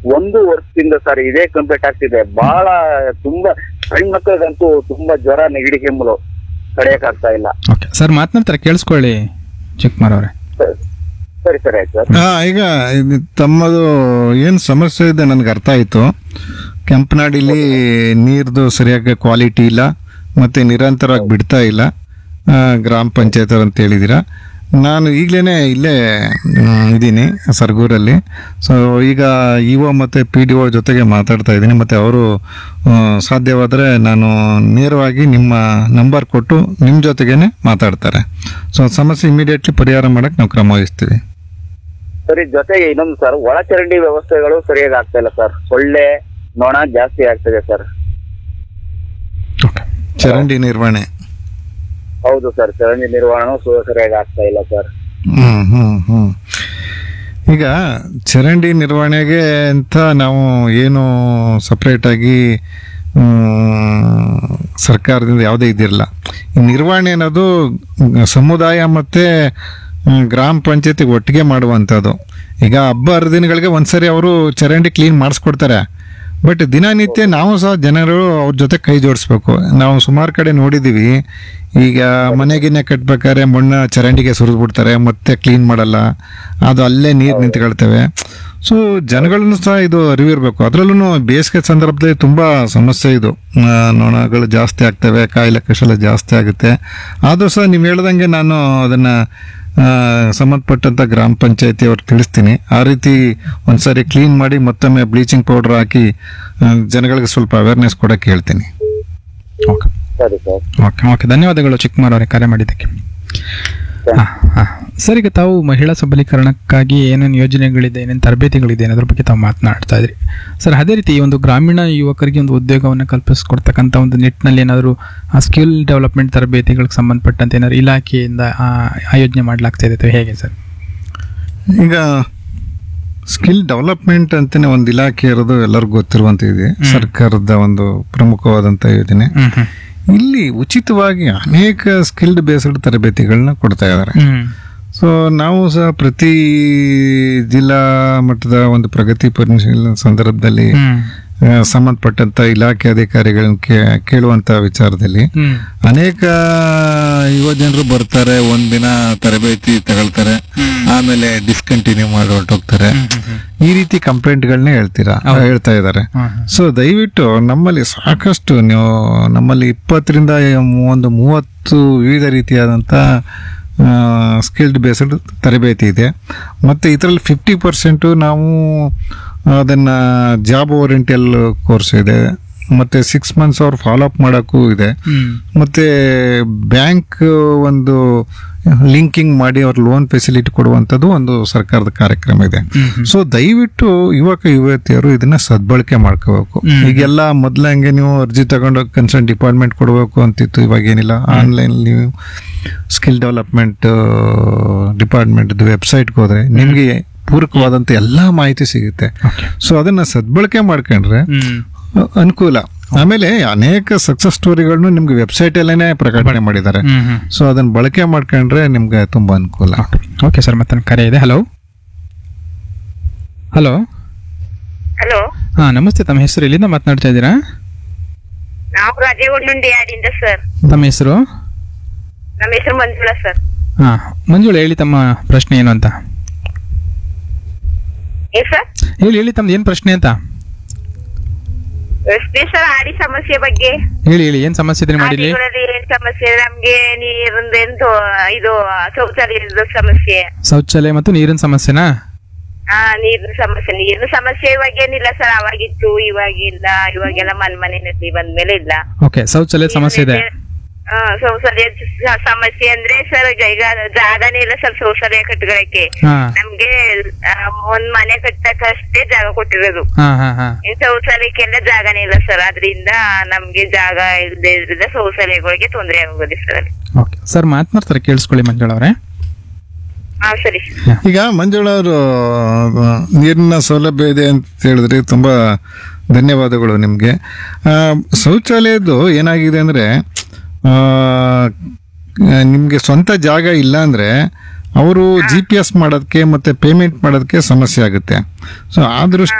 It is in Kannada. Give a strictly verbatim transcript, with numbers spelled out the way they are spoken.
ಒಂದು ವರ್ಷದಿಂದ ಸರ್ ಇದೇ ಕಂಪ್ಲೀಟ್ ಆಗ್ತಿದೆ. ಬಹಳ ತುಂಬಾ ಸಣ್ಣ ಮಕ್ಕಳಿಗಂತೂ ತುಂಬಾ ಜ್ವರ, ನೆಗಡಿ, ಕೆಮ್ಮಲು ತಡೆಯಕ್ ಆಗ್ತಾ ಇಲ್ಲ. ಓಕೆ ಸರ್, ಮಾತನಾಡ್ತಾರೆ ಕೇಳಿಸ್ಕೊಳ್ಳಿ ಚಿಕ್ಕಮಾರ್ ಅವರೇ. ಸರಿ ಸರಿ ಆಯ್ತು ಸರ್. ಹಾ, ಈಗ ಇದು ತಮ್ಮದು ಏನು ಸಮಸ್ಯೆ ಇದೆ ನನಗೆ ಅರ್ಥ ಆಯಿತು. ಕೆಂಪನಾಡಿಲಿ ನೀರ್ದು ಸರಿಯಾಗಿ ಕ್ವಾಲಿಟಿ ಇಲ್ಲ, ಮತ್ತೆ ನಿರಂತರವಾಗಿ ಬಿಡ್ತಾ ಇಲ್ಲ ಆ, ಗ್ರಾಮ ಪಂಚಾಯತ್ ಅಂತ ಹೇಳಿದ್ದೀರಾ. ನಾನು ಈಗಲೇ ಇಲ್ಲೇ ಇದ್ದೀನಿ ಸರ್ಗೂರಲ್ಲಿ. ಸೊ ಈಗ ಇ ಒ ಮತ್ತು ಪಿ ಡಿ ಒ ಜೊತೆಗೆ ಮಾತಾಡ್ತಾ ಇದ್ದೀನಿ. ಮತ್ತು ಅವರು ಸಾಧ್ಯವಾದರೆ ನಾನು ನೇರವಾಗಿ ನಿಮ್ಮ ನಂಬರ್ ಕೊಟ್ಟು ನಿಮ್ಮ ಜೊತೆಗೇ ಮಾತಾಡ್ತಾರೆ. ಸೊ ಸಮಸ್ಯೆ ಇಮಿಡಿಯೇಟ್ಲಿ ಪರಿಹಾರ ಮಾಡೋಕ್ಕೆ ನಾವು ಕ್ರಮ ವಹಿಸ್ತೀವಿ. ಸರಿ, ಜೊತೆಗೆ ಇನ್ನೊಂದು ಸರ್, ಒಳಚರಂಡಿ ವ್ಯವಸ್ಥೆಗಳು ಸರಿಯಾಗಿ ಆಗ್ತಾ ಇಲ್ಲ ಸರ್. ಸೊಳ್ಳೆ, ನೊಣ ಜಾಸ್ತಿ ಆಗ್ತಿದೆ ಸರ್. ಚರಂಡಿ ನಿರ್ವಹಣೆ. ಹೌದು ಸರ್, ಚರಂಡಿ ನಿರ್ವಹಣೆ ಸರಿಯಾಗಿ ಆಗ್ತಾ ಇಲ್ಲ ಸರ್. ಹ್ಮ್ ಹ್ಮ್ ಹ್ಮ್ ಈಗ ಚರಂಡಿ ನಿರ್ವಹಣೆಗೆ ಅಂತ ನಾವು ಏನು ಸಪ್ರೇಟಾಗಿ ಸರ್ಕಾರದಿಂದ ಯಾವುದೇ ಇದಿರಲ್ಲ. ಈ ನಿರ್ವಹಣೆ ಅನ್ನೋದು ಸಮುದಾಯ ಮತ್ತು ಗ್ರಾಮ ಪಂಚಾಯತಿಗೆ ಒಟ್ಟಿಗೆ ಮಾಡುವಂಥದ್ದು. ಈಗ ಹಬ್ಬ ಹರಿದಿನಗಳಿಗೆ ಒಂದ್ಸರಿ ಅವರು ಚರಂಡಿ ಕ್ಲೀನ್ ಮಾಡಿಸ್ಕೊಡ್ತಾರೆ. ಬಟ್ ದಿನನಿತ್ಯ ನಾವು ಸಹ ಜನರು ಅವ್ರ ಜೊತೆ ಕೈ ಜೋಡಿಸ್ಬೇಕು. ನಾವು ಸುಮಾರು ಕಡೆ ನೋಡಿದ್ದೀವಿ, ಈಗ ಮನೆಗಿನ್ನೆ ಕಟ್ಬೇಕಾದ್ರೆ ಮಣ್ಣು ಚರಂಡಿಗೆ ಸುರಿದ್ಬಿಡ್ತಾರೆ, ಮತ್ತೆ ಕ್ಲೀನ್ ಮಾಡಲ್ಲ, ಅದು ಅಲ್ಲೇ ನೀರು ನಿಂತ್ಕೊಳ್ತವೆ. ಸೊ ಜನಗಳನ್ನು ಸಹ ಇದು ಅರಿವಿರಬೇಕು. ಅದರಲ್ಲೂ ಬೇಸಿಗೆ ಸಂದರ್ಭದಲ್ಲಿ ತುಂಬ ಸಮಸ್ಯೆ ಇದು. ನೊಣಗಳು ಜಾಸ್ತಿ ಆಗ್ತವೆ, ಕಾಯಿಲೆ ಕಷಲ ಜಾಸ್ತಿ ಆಗುತ್ತೆ. ಆದರೂ ಸಹ ನೀವು ಹೇಳ್ದಂಗೆ ನಾನು ಅದನ್ನು ಸಂಬಂಧಪಟ್ಟಂಥ ಗ್ರಾಮ ಪಂಚಾಯತಿ ಅವ್ರಿಗೆ ತಿಳಿಸ್ತೀನಿ. ಆ ರೀತಿ ಒಂದ್ಸರಿ ಕ್ಲೀನ್ ಮಾಡಿ ಮತ್ತೊಮ್ಮೆ ಬ್ಲೀಚಿಂಗ್ ಪೌಡರ್ ಹಾಕಿ ಜನಗಳಿಗೆ ಸ್ವಲ್ಪ ಅವೇರ್ನೆಸ್ ಕೊಡೋಕ್ಕೆ ಹೇಳ್ತೀನಿ. ಓಕೆ ಸರಿ ಸರ್. ಓಕೆ ಓಕೆ ಧನ್ಯವಾದಗಳು ಚಿಕ್ಕಮಾರ್ ಅವರೇ ಕರೆ ಮಾಡಿದ್ದಕ್ಕೆ. ಹಾಂ ಹಾಂ ಸರ್, ಈಗ ತಾವು ಮಹಿಳಾ ಸಬಲೀಕರಣಕ್ಕಾಗಿ ಏನೇನು ಯೋಜನೆಗಳಿದೆ, ಏನೇನು ತರಬೇತಿಗಳಿದೆ ಅನ್ನೋದ್ರ ಬಗ್ಗೆ ತಾವು ಮಾತನಾಡ್ತಾ ಇದ್ರಿ ಸರ್. ಅದೇ ರೀತಿ ಈ ಒಂದು ಗ್ರಾಮೀಣ ಯುವಕರಿಗೆ ಒಂದು ಉದ್ಯೋಗವನ್ನು ಕಲ್ಪಿಸ್ಕೊಡ್ತಕ್ಕಂಥ ಒಂದು ನಿಟ್ಟಿನಲ್ಲಿ ಏನಾದರೂ ಆ ಸ್ಕಿಲ್ ಡೆವಲಪ್ಮೆಂಟ್ ತರಬೇತಿಗಳಿಗೆ ಸಂಬಂಧಪಟ್ಟಂತೆ ಏನಾದ್ರು ಇಲಾಖೆಯಿಂದ ಆಯೋಜನೆ ಮಾಡಲಾಗ್ತಾ ಇದೆ ಅಥವಾ ಹೇಗೆ ಸರ್? ಈಗ ಸ್ಕಿಲ್ ಡೆವಲಪ್ಮೆಂಟ್ ಅಂತಲೇ ಒಂದು ಇಲಾಖೆ ಇರೋದು ಎಲ್ಲರಿಗೂ ಗೊತ್ತಿರುವಂಥ ಇದೆ, ಸರ್ಕಾರದ ಒಂದು ಪ್ರಮುಖವಾದಂಥ ಯೋಜನೆ. ಇಲ್ಲಿ ಉಚಿತವಾಗಿ ಅನೇಕ ಸ್ಕಿಲ್ಡ್ ಬೇಸ್ಡ್ ತರಬೇತಿಗಳನ್ನ ಕೊಡ್ತಾ ಇದ್ದಾರೆ. ಸೊ ನಾವು ಸಹ ಪ್ರತಿ ಜಿಲ್ಲಾ ಮಟ್ಟದ ಒಂದು ಪ್ರಗತಿ ಪರಿಶೀಲನೆ ಸಂದರ್ಭದಲ್ಲಿ ಸಂಬಂಧಪಟ್ಟಂತ ಇಲಾಖೆ ಅಧಿಕಾರಿಗಳನ್ನ ಕೇಳುವಂತ ವಿಚಾರದಲ್ಲಿ ಅನೇಕ ಯುವ ಜನರು ಬರ್ತಾರೆ, ಒಂದಿನ ತರಬೇತಿ ತಗೊಳ್ತಾರೆ, ಆಮೇಲೆ ಡಿಸ್ಕಂಟಿನ್ಯೂ ಮಾಡಿ ಹೊರಟೋಗ್ತಾರೆ. ಈ ರೀತಿ ಕಂಪ್ಲೇಂಟ್ಗಳನ್ನೇ ಹೇಳ್ತೀರಾ ಹೇಳ್ತಾ ಇದ್ದಾರೆ. ಸೊ ದಯವಿಟ್ಟು ನಮ್ಮಲ್ಲಿ ಸಾಕಷ್ಟು ನೀವು ನಮ್ಮಲ್ಲಿ ಇಪ್ಪತ್ತರಿಂದ ಒಂದು ಮೂವತ್ತು ವಿವಿಧ ರೀತಿಯಾದಂಥ ಸ್ಕಿಲ್ಡ್ ಬೇಸ್ಡ್ ತರಬೇತಿ ಇದೆ. ಮತ್ತು ಇದರಲ್ಲಿ ಫಿಫ್ಟಿ ಪರ್ಸೆಂಟು ನಾವು ಅದನ್ನು ಜಾಬ್ ಓರಿಯೆಂಟಲ್ ಕೋರ್ಸ್ ಇದೆ, ಮತ್ತು ಸಿಕ್ಸ್ ಮಂತ್ಸ್ ಅವ್ರು ಫಾಲೋ ಅಪ್ ಮಾಡೋಕ್ಕೂ ಇದೆ, ಮತ್ತು ಬ್ಯಾಂಕ್ ಒಂದು ಲಿಂಕಿಂಗ್ ಮಾಡಿ ಅವ್ರ ಲೋನ್ ಫೆಸಿಲಿಟಿ ಕೊಡುವಂಥದ್ದು ಒಂದು ಸರ್ಕಾರದ ಕಾರ್ಯಕ್ರಮ ಇದೆ. ಸೊ ದಯವಿಟ್ಟು ಯುವಕ ಯುವತಿಯರು ಇದನ್ನ ಸದ್ಬಳಕೆ ಮಾಡ್ಕೋಬೇಕು. ಈಗೆಲ್ಲ ಮೊದಲಂಗೆ ನೀವು ಅರ್ಜಿ ತಗೊಂಡು ಕನ್ಸರ್ನ್ ಡಿಪಾರ್ಟ್ಮೆಂಟ್ ಕೊಡಬೇಕು ಅಂತಿತ್ತು, ಇವಾಗ ಏನಿಲ್ಲ. ಆನ್ಲೈನ್ ನೀವು ಸ್ಕಿಲ್ ಡೆವಲಪ್ಮೆಂಟ್ ಡಿಪಾರ್ಟ್ಮೆಂಟ್ ವೆಬ್ಸೈಟ್ಗೆ ಹೋದ್ರೆ ನಿಮಗೆ ಪೂರಕವಾದಂಥ ಎಲ್ಲ ಮಾಹಿತಿ ಸಿಗುತ್ತೆ. ಸೊ ಅದನ್ನ ಸದ್ಬಳಕೆ ಮಾಡ್ಕೊಂಡ್ರೆ ಅನುಕೂಲ. ಆಮೇಲೆ ಅನೇಕ ಸಕ್ಸಸ್ ಸ್ಟೋರಿಗಳನ್ನು ನಿಮ್ಗೆ ವೆಬ್ಸೈಟ್ ಅಲ್ಲೇನೆ ಪ್ರಕಟಣೆ ಮಾಡಿದ್ದಾರೆ. ಸೊ ಅದನ್ನ ಬಳಕೆ ಮಾಡ್ಕೊಂಡ್ರೆ ನಿಮ್ಗೆ ತುಂಬಾ ಅನುಕೂಲ. ಓಕೆ ಸರ್, ಮತ್ತೆ ಕರೆ ಇದೆ. ಹಲೋ ಹಲೋ ಹಲೋ ಹಾ ನಮಸ್ತೆ. ತಮ್ಮ ಹೆಸರು ಎಲ್ಲಿಂದ ಮಾತನಾಡ್ತಾ ಇದ್ದೀರಾ? ನಾವು ರಾಜೇಗೌಡನುಂಡಿ ಯಾಡಿಂದ ಸರ್. ತಮ್ಮ ಹೆಸರು? ನಮ್ಮ ಹೆಸರು ಮಂಜುಳಾ ಸರ್. ಹಾ ಮಂಜುಳಾ, ಹೇಳಿ ತಮ್ಮ ಪ್ರಶ್ನೆ ಏನು ಅಂತ. ಏ ಸರ್ ಹೇಳಿ ಹೇಳಿ ತಮ್ದು ಏನ್ ಪ್ರಶ್ನೆ ಅಂತ ಎಷ್ಟೇ ಸರ್ ಆಡಿ ಸಮಸ್ಯೆ ಬಗ್ಗೆ ಹೇಳಿ ಹೇಳಿ. ಏನ್ ಸಮಸ್ಯೆ ಇದೆ ಮಾಡಿ? ಏನ್ ಸಮಸ್ಯೆ? ನಮ್ಗೆ ನೀರಿಂದ ಎಂತ ಇದು ಶೌಚಾಲಯದ ಸಮಸ್ಯೆ, ಶೌಚಾಲಯ ಮತ್ತು ನೀರಿನ ಸಮಸ್ಯೆನಾ? ಹಾ ನೀರಿನ ಸಮಸ್ಯೆ. ನೀರಿನ ಸಮಸ್ಯೆ ಇವಾಗ ಏನಿಲ್ಲ ಸರ್, ಅವಾಗಿತ್ತು ಇವಾಗಿಲ್ಲ. ಇವಾಗೆಲ್ಲ ಮನ್ ಮನೆ ನದಿ ಬಂದ್ಮೇಲೆ ಇಲ್ಲ. ಓಕೆ, ಶೌಚಾಲಯ ಸಮಸ್ಯೆ ಇದೆ. ಹಾ ಶೌಚಾಲಯ ಸಮಸ್ಯೆ ಅಂದ್ರೆ ಸರ್ ಈಗ ಜಾಗನೇ ಇಲ್ಲ ಸರ್ ಶೌಚಾಲಯ ಕಟ್ಟಕ್ಕೆ. ನಮ್ಗೆ ಒಂದ್ ಮನೆ ಕಟ್ಟಕ್ಕಷ್ಟೇ ಜಾಗ ಕೊಟ್ಟಿರೋದು, ಶೌಚಾಲಯಕ್ಕೆಲ್ಲ ಜಾಗನೇ ಇಲ್ಲ ಸರ್. ಅದ್ರಿಂದ ನಮ್ಗೆ ಜಾಗ ಇಲ್ಲದೆ ಇದ್ರಿಂದ ಶೌಚಾಲಯಗಳಿಗೆ ತೊಂದರೆ ಆಗೋದು ಸರ್. ಓಕೆ ಸರ್, ಮಾತನಾಡ್ತಾರೆ ಕೇಳಿಸ್ಕೊಳ್ಳಿ ಮಂಜುಳಾ ಅವರೇ. ಹಾ ಸರಿ. ಈಗ ಮಂಜುಳಾ ಅವರು ನೀರಿನ ಸೌಲಭ್ಯ ಇದೆ ಅಂತ ಹೇಳಿದ್ರಿ, ತುಂಬಾ ಧನ್ಯವಾದಗಳು ನಿಮ್ಗೆ. ಶೌಚಾಲಯದ್ದು ಏನಾಗಿದೆ ಅಂದ್ರೆ ನಿಮಗೆ ಸ್ವಂತ ಜಾಗ ಇಲ್ಲ ಅಂದರೆ ಅವರು ಜಿ ಪಿ ಎಸ್ ಮಾಡೋದಕ್ಕೆ ಮತ್ತು ಪೇಮೆಂಟ್ ಮಾಡೋದಕ್ಕೆ ಸಮಸ್ಯೆ ಆಗುತ್ತೆ. ಸೊ ಆ ದೃಷ್ಟಿ